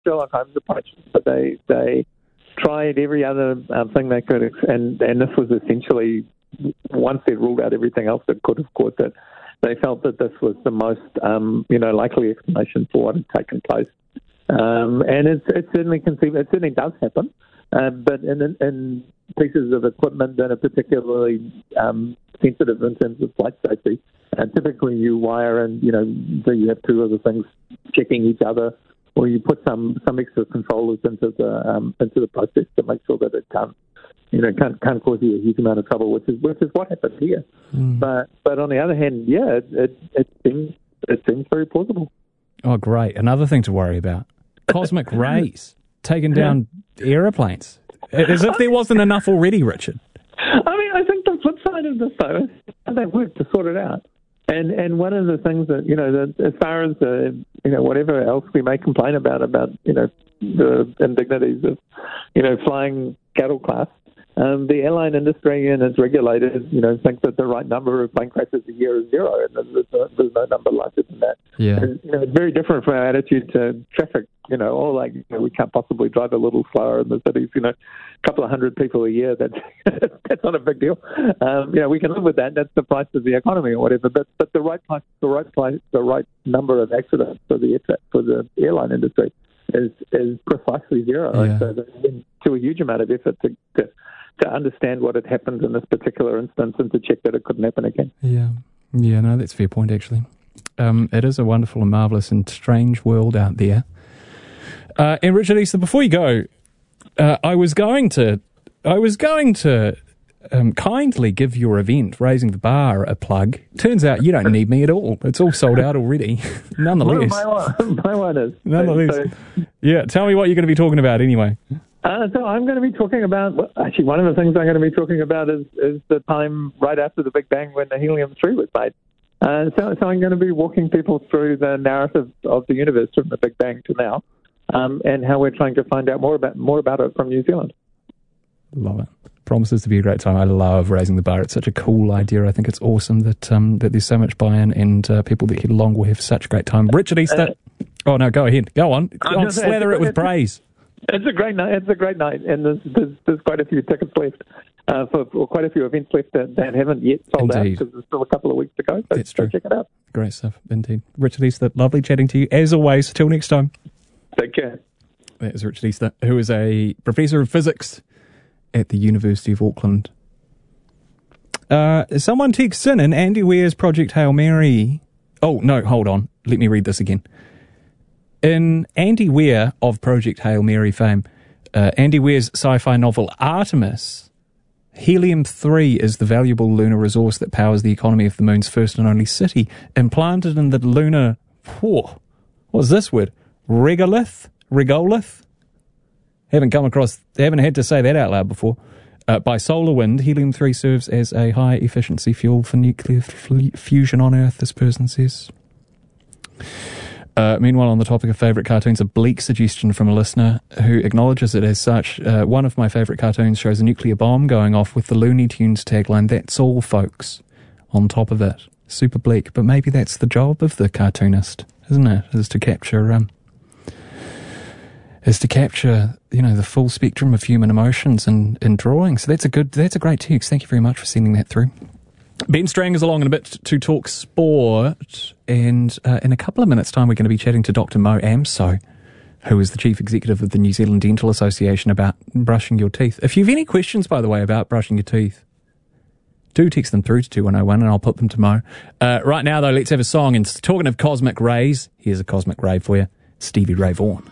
Sherlock Holmes approach, but they tried every other thing they could, and this was essentially, once they ruled out everything else that could have caused it, they felt that this was the most likely explanation for what had taken place. And it certainly does happen, but in pieces of equipment that are particularly sensitive in terms of flight safety, typically you wire and so you have two other things checking each other, or you put some extra controllers into the process to make sure that it can't cause you a huge amount of trouble, which is what happened here. But on the other hand, it seems very plausible. Oh, great! Another thing to worry about: cosmic rays taking down aeroplanes, as if there wasn't enough already, Richard. I mean, I think the flip side of this, though, is how they work to sort it out. And one of the things that, as far as, whatever else we may complain about, the indignities of, flying cattle class, the airline industry and its regulators, think that the right number of plane crashes a year is 0, and there's no number larger than that. Yeah. And, it's very different from our attitude to traffic, or we can't possibly drive a little slower in the cities, a couple of hundred people a year, that's not a big deal. We can live with that. That's the price of the economy or whatever. But the right price, the right number of accidents for the airline industry is precisely 0. Yeah. So there's been a huge amount of effort to understand what had happened in this particular instance and to check that it couldn't happen again. Yeah, no, that's a fair point, actually. It is a wonderful and marvellous and strange world out there. And Richard Easter, before you go, I was going to kindly give your event, Raising the Bar, a plug. Turns out you don't need me at all. It's all sold out already. Nonetheless. My one is. Nonetheless. Yeah, tell me what you're going to be talking about anyway. So I'm going to be talking about, actually one of the things I'm going to be talking about is the time right after the Big Bang when the helium-3 was made. So I'm going to be walking people through the narrative of the universe from the Big Bang to now, and how we're trying to find out more about it from New Zealand. Love it. Promises to be a great time. I love Raising the Bar. It's such a cool idea. I think it's awesome that there's so much buy-in, and people that get along will have such a great time. Richard Easter. Oh no, go ahead. Go on. Slather it with praise. It's a great night. And there's quite a few tickets left for quite a few events left that haven't yet sold out, because there's still a couple of weeks to go. So that's true. Check it out. Great stuff, indeed. Richard Easter, lovely chatting to you as always. Till next time. Take care. That is Richard Easter, who is a professor of physics at the University of Auckland. Someone texts in Andy Weir's Project Hail Mary. Oh no, hold on. Let me read this again. In Andy Weir of Project Hail Mary fame, Andy Weir's sci-fi novel Artemis, helium-3 is the valuable lunar resource that powers the economy of the moon's first and only city, implanted in the lunar... What's this word? Regolith? Haven't had to say that out loud before. By solar wind, helium-3 serves as a high-efficiency fuel for nuclear fusion on Earth, this person says. Meanwhile, on the topic of favourite cartoons, a bleak suggestion from a listener who acknowledges it as such. One of my favourite cartoons shows a nuclear bomb going off with the Looney Tunes tagline, "That's all, folks," on top of it. Super bleak, but maybe that's the job of the cartoonist, isn't it? Is to capture, the full spectrum of human emotions in drawing. So that's a great text. Thank you very much for sending that through. Ben Strang is along in a bit to talk sport, and in a couple of minutes' time we're going to be chatting to Dr. Mo Amso, who is the Chief Executive of the New Zealand Dental Association, about brushing your teeth. If you have any questions, by the way, about brushing your teeth, do text them through to 2101 and I'll put them to Mo. Right now, though, let's have a song. And talking of cosmic rays, here's a cosmic ray for you. Stevie Ray Vaughan.